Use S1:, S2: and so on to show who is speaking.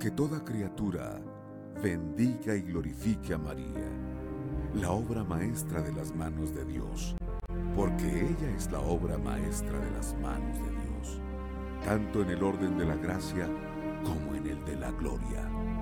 S1: Que toda criatura bendiga y glorifique a María, la obra maestra de las manos de Dios, porque ella es la obra maestra de las manos de Dios, tanto en el orden de la gracia como en el de la gloria.